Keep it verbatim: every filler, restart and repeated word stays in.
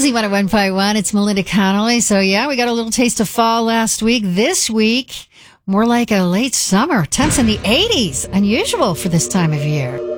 Z one oh one point one. It's Melinda Connolly. So, yeah, we got a little taste of fall last week. This week, more like a late summer. Temps in the eighties. Unusual for this time of year.